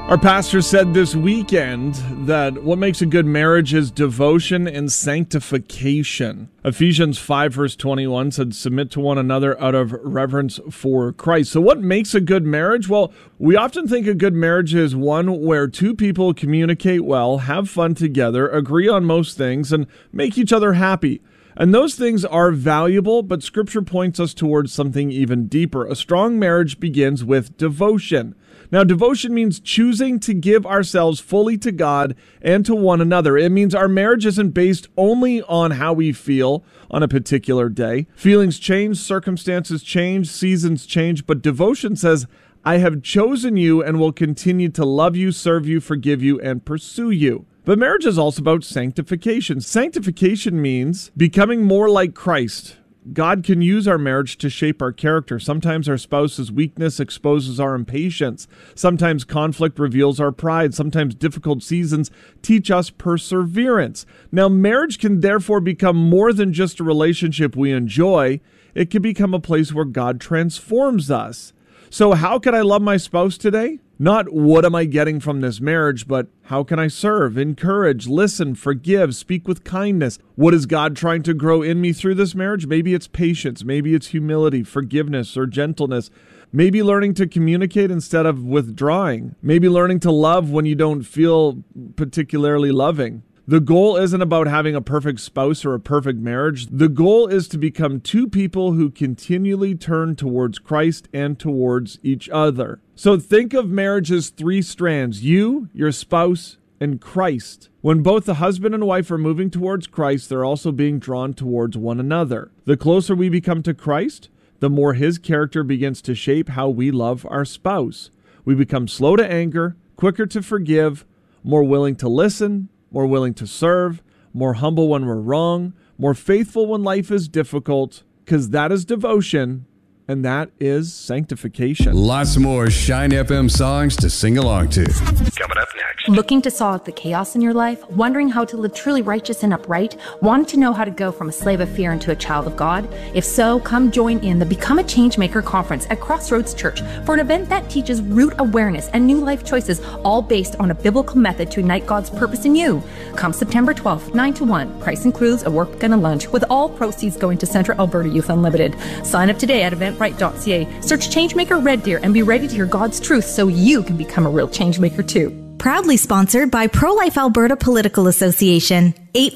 Our pastor said this weekend that what makes a good marriage is devotion and sanctification. Ephesians 5 verse 21 said, submit to one another out of reverence for Christ. So what makes a good marriage? Well, we often think a good marriage is one where two people communicate well, have fun together, agree on most things, and make each other happy. And those things are valuable, but Scripture points us towards something even deeper. A strong marriage begins with devotion. Now, devotion means choosing to give ourselves fully to God and to one another. It means our marriage isn't based only on how we feel on a particular day. Feelings change, circumstances change, seasons change, but devotion says, I have chosen you and will continue to love you, serve you, forgive you, and pursue you. But marriage is also about sanctification. Sanctification means becoming more like Christ. God can use our marriage to shape our character. Sometimes our spouse's weakness exposes our impatience. Sometimes conflict reveals our pride. Sometimes difficult seasons teach us perseverance. Now, marriage can therefore become more than just a relationship we enjoy. It can become a place where God transforms us. So how can I love my spouse today? Not what am I getting from this marriage, but how can I serve, encourage, listen, forgive, speak with kindness? What is God trying to grow in me through this marriage? Maybe it's patience, maybe it's humility, forgiveness, or gentleness. Maybe learning to communicate instead of withdrawing. Maybe learning to love when you don't feel particularly loving. The goal isn't about having a perfect spouse or a perfect marriage. The goal is to become two people who continually turn towards Christ and towards each other. So think of marriage as three strands: you, your spouse, and Christ. When both the husband and wife are moving towards Christ, they're also being drawn towards one another. The closer we become to Christ, the more his character begins to shape how we love our spouse. We become slow to anger, quicker to forgive, more willing to listen, more willing to serve, more humble when we're wrong, more faithful when life is difficult, because that is devotion, and that is sanctification. Lots more Shine FM songs to sing along to. Coming up next. Looking to solve the chaos in your life? Wondering how to live truly righteous and upright? Wanting to know how to go from a slave of fear into a child of God? If so, come join in the Become a Changemaker conference at Crossroads Church for an event that teaches root awareness and new life choices, all based on a biblical method to ignite God's purpose in you. Come September 12th, 9 to 1. Price includes a work and a lunch, with all proceeds going to Central Alberta Youth Unlimited. Sign up today at eventbrite.ca. Search Changemaker Red Deer and be ready to hear God's truth so you can become a real changemaker too. Proudly sponsored by Pro-Life Alberta Political Association,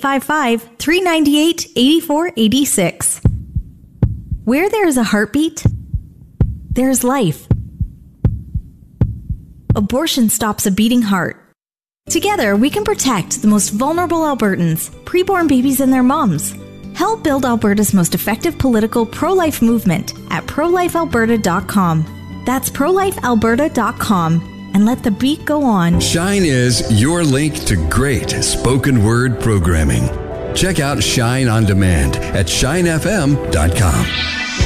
855-398-8486. Where there is a heartbeat, there is life. Abortion stops a beating heart. Together, we can protect the most vulnerable Albertans, preborn babies and their moms. Help build Alberta's most effective political pro-life movement at prolifealberta.com. That's prolifealberta.com. And let the beat go on. Shine is your link to great spoken word programming. Check out Shine on Demand at shinefm.com.